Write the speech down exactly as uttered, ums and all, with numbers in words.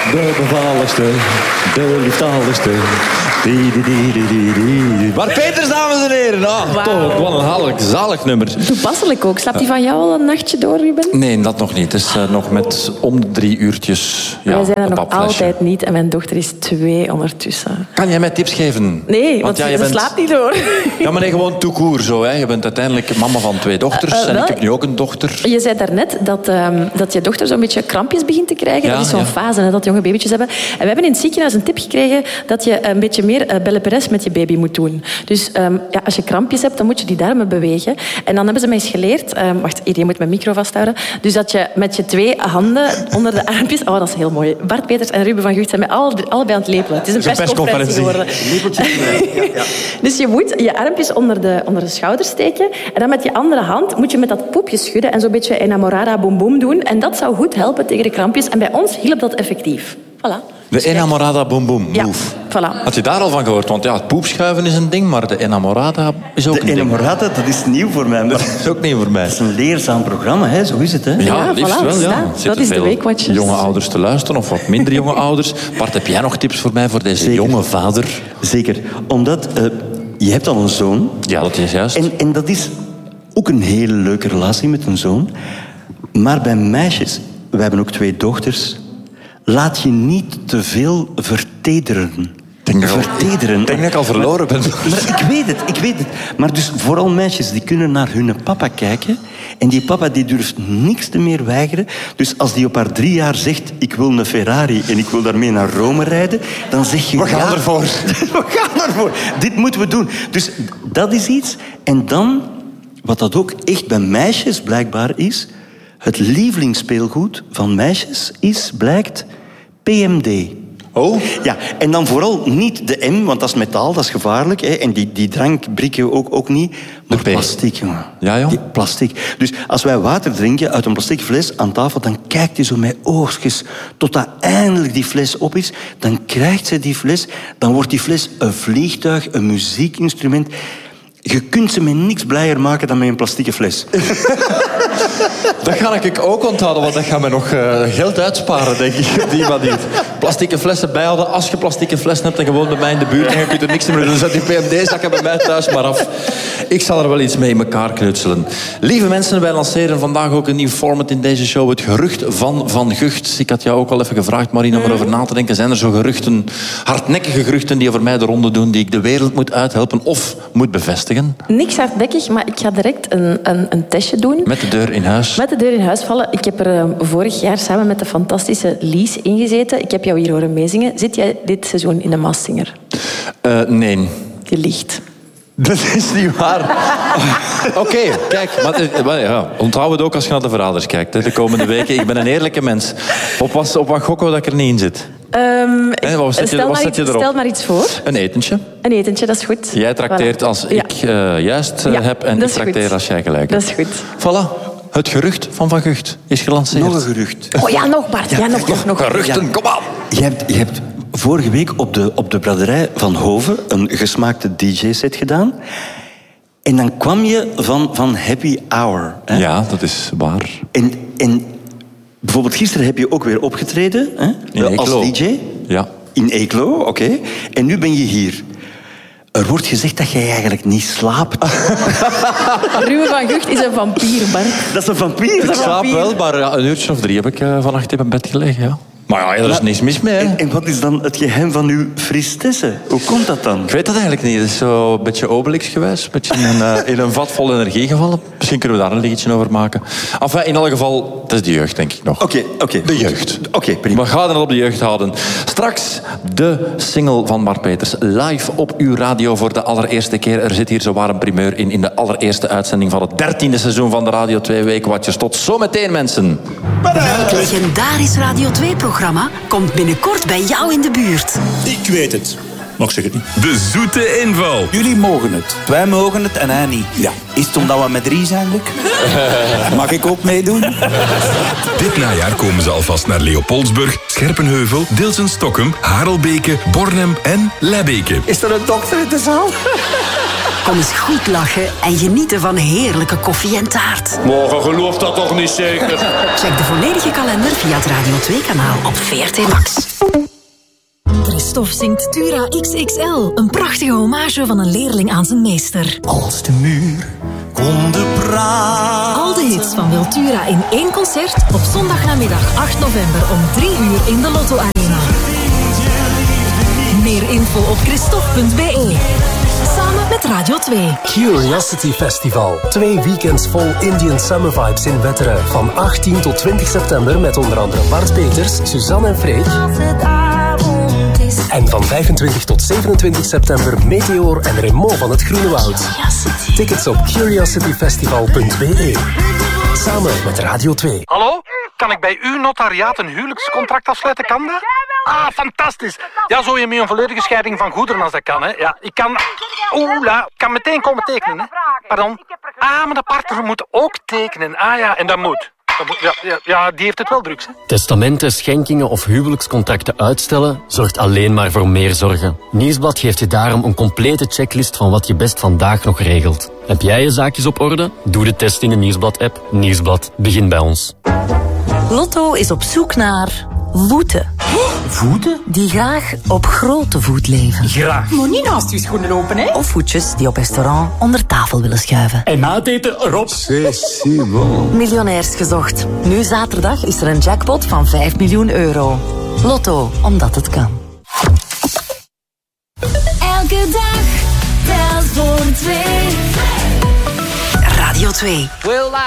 De bevalligste, de liefdadigste. Die, die, die, die, die, die. Bart Peters, dames en heren. Ah, wow. Toch, wat een zalig, zalig nummer. Toepasselijk ook. Slaapt hij van jou al een nachtje door, Ruben? Nee, dat nog niet. Het is uh, nog met om de drie uurtjes. Ja, wij zijn er nog altijd niet en mijn dochter is twee ondertussen. Kan jij mij tips geven? Nee, want, want ja, je ze bent... slaapt niet door. Ja, maar nee, gewoon tout court zo. Hè. Je bent uiteindelijk mama van twee dochters uh, uh, wel, en ik heb nu ook een dochter. Je zei daarnet dat, um, dat je dochter zo'n beetje krampjes begint te krijgen. Ja, dat is zo'n ja. fase, hè, dat jonge babytjes hebben. En we hebben in het ziekenhuis een tip gekregen dat je een beetje meer uh, belle peres met je baby moet doen. Dus um, ja, als je krampjes hebt, dan moet je die darmen bewegen. En dan hebben ze mij eens geleerd... Um, wacht, je moet mijn micro vasthouden. Dus dat je met je twee handen onder de armpjes... Oh, dat is heel mooi. Bart Peters en Ruben van Gucht zijn mij alle, allebei aan het lepelen. Het is een persconferentie geworden. Ja, ja. Dus je moet je armpjes onder de, onder de schouder steken. En dan met je andere hand moet je met dat poepje schudden en zo'n beetje enamorada boom boom doen. En dat zou goed helpen tegen de krampjes. En bij ons hielp dat effectief. Voilà. De enamorada boom boom move. Ja, voilà. Had je daar al van gehoord? Want ja, het poepschuiven is een ding, maar de enamorada is ook de een ding. De enamorada, dat is nieuw voor mij. Dat is ook nieuw voor mij. Dat is een leerzaam programma, hè? Zo is het. Hè? Ja, ja liefst voilà, wel. Ja. Dat is de Weekwatchers. Jonge ouders te luisteren, of wat minder jonge ouders. Bart, heb jij nog tips voor mij, voor deze Zeker. jonge vader? Zeker. Omdat uh, je hebt al een zoon. Ja, dat is juist. En, en dat is ook een hele leuke relatie met een zoon. Maar bij meisjes, wij hebben ook twee dochters... Laat je niet te veel vertederen. Denk vertederen. Ik denk dat ik al verloren ben. Maar ik weet het, ik weet het. Maar dus vooral meisjes die kunnen naar hun papa kijken. En die papa die durft niks te meer weigeren. Dus als die op haar drie jaar zegt... Ik wil een Ferrari en ik wil daarmee naar Rome rijden... Dan zeg je... We gaan ja, ervoor. We gaan ervoor. Dit moeten we doen. Dus dat is iets. En dan, wat dat ook echt bij meisjes blijkbaar is... Het lievelingsspeelgoed van meisjes is, blijkt, P M D. Oh? Ja, en dan vooral niet de M, want dat is metaal, dat is gevaarlijk. Hè, en die, die drank brikken ook, ook niet. Maar plastic, jongen. Ja, joh. Die plastic. Dus als wij water drinken uit een plastic fles aan tafel, dan kijkt hij zo met oogjes totdat eindelijk die fles op is. Dan krijgt ze die fles, dan wordt die fles een vliegtuig, een muziekinstrument... Je kunt ze met niks blijer maken dan met een plastieke fles. Dat ga ik ook onthouden, want dat gaat me nog uh, geld uitsparen, denk ik, op die manier. Plastieke flessen bijhouden. Als je plastieke flessen hebt en gewoon bij mij in de buurt en je kunt er niks meer doen, dan zet die P M D-zakken bij mij thuis maar af. Ik zal er wel iets mee in elkaar knutselen. Lieve mensen, wij lanceren vandaag ook een nieuw format in deze show. Het gerucht van Van Gucht. Ik had jou ook al even gevraagd, Marina, om erover na te denken. Zijn er zo geruchten, hardnekkige geruchten die over mij de ronde doen, die ik de wereld moet uithelpen of moet bevestigen? Niks hardnekkig, maar ik ga direct een, een, een testje doen. Met de deur in huis? Met de deur in huis vallen. Ik heb er uh, vorig jaar samen met de fantastische Lies ingezeten. Ik heb jou hier horen meezingen. Zit jij dit seizoen in de Masked Singer? Uh, nee. Je liegt. Dat is niet waar. Oké, okay, kijk. Maar, maar ja, onthoud het ook als je naar de Verraders kijkt. Hè, de komende weken. Ik ben een eerlijke mens. Op wat, op wat gokken dat ik er niet in zit? Um, He, wat zet je, stel, wat maar zet je iets, erop? stel maar iets voor. Een etentje. Een etentje, dat is goed. Jij trakteert voilà. als ja. ik uh, juist uh, ja, heb en ik trakteer goed. Als jij gelijk hebt. Dat is goed. Voilà. Het gerucht van Van Gucht is gelanceerd. Nog een gerucht. Oh ja, nog Bart. Ja, ja nog, nog, nog. Geruchten, ja. Kom aan. Je hebt, je hebt vorige week op de, op de braderij van Hoven een gesmaakte D J-set gedaan. En dan kwam je van, van Happy Hour. Hè? Ja, dat is waar. En, en bijvoorbeeld gisteren heb je ook weer opgetreden, hè? In Als Eeklo. D J. Ja. In Eeklo, oké. Okay. En nu ben je hier. Er wordt gezegd dat jij eigenlijk niet slaapt. Ruben van Gucht is een vampier, Bart. Dat is een vampier? Ik slaap wel, maar ja, een uurtje of drie heb ik uh, vannacht in mijn bed gelegen, ja. Maar ja, er is niks mis mee. Hè. En, en wat is dan het geheim van uw fristesse? Hoe komt dat dan? Ik weet dat eigenlijk niet. Het is zo een beetje Obelix geweest. Een beetje in een, uh, in een vat vol energie gevallen. Misschien kunnen we daar een liedje over maken. Enfin, in alle geval, het is de jeugd, denk ik nog. Oké, okay, oké. Okay. De jeugd. Oké, okay, prima. We gaan het op de jeugd houden. Straks de single van Bart Peters. Live op uw radio voor de allereerste keer. Er zit hier zowaar een primeur in. In de allereerste uitzending van het dertiende seizoen van de Radio twee Weekwatchers. Tot zometeen, mensen. Het legendarisch Radio twee-programma komt binnenkort bij jou in de buurt. Ik weet het. Maar ik zeg het niet. De zoete inval. Jullie mogen het. Wij mogen het en hij niet. Ja. Is het omdat we met drie zijn, Luc? Mag ik ook meedoen? Dit najaar komen ze alvast naar Leopoldsburg, Scherpenheuvel, Dilsen-Stokkem, Harelbeke, Bornem en Lebbeke. Is er een dokter in de zaal? Kom eens goed lachen en genieten van heerlijke koffie en taart. Morgen gelooft dat toch niet zeker? Check de volledige kalender via het Radio twee kanaal op V R T Max. Christophe zingt Tura X X L. Een prachtige hommage van een leerling aan zijn meester. Als de muur konden praten. Al de hits van Wiltura in één concert op zondagnamiddag acht november om drie uur in de Lotto Arena. Meer info op christophe punt b e. Samen met Radio twee. Curiosity Festival. Twee weekends vol Indian Summer Vibes in Wetteren. Van achttien tot twintig september met onder andere Bart Peters, Suzanne en Freek. En van vijfentwintig tot zevenentwintig september Meteor en Remo van het Groene Woud. Tickets op curiosity festival punt b e. Samen met Radio twee. Hallo? Kan ik bij uw notariaat een huwelijkscontract afsluiten? Kan dat? Ah, fantastisch. Ja, zo je met een volledige scheiding van goederen als dat kan. Hè. Ja, ik kan... Oeh, la, kan meteen komen tekenen. Hè. Pardon? Ah, maar de partner moet ook tekenen. Ah ja, en dat moet. Dat moet ja, ja, ja, die heeft het wel druk. Hè. Testamenten, schenkingen of huwelijkscontracten uitstellen zorgt alleen maar voor meer zorgen. Nieuwsblad geeft je daarom een complete checklist van wat je best vandaag nog regelt. Heb jij je zaakjes op orde? Doe de test in de Nieuwsblad-app. Nieuwsblad, begin bij ons. Lotto is op zoek naar voeten. Voeten? Die graag op grote voet leven. Graag. Maar niet naast je schoenen lopen, hè? Of voetjes die op restaurant onder tafel willen schuiven. En na het eten erop. C'est bon. Miljonairs gezocht. Nu zaterdag is er een jackpot van vijf miljoen euro. Lotto, omdat het kan. Elke dag telt voor twee. Radio twee. Will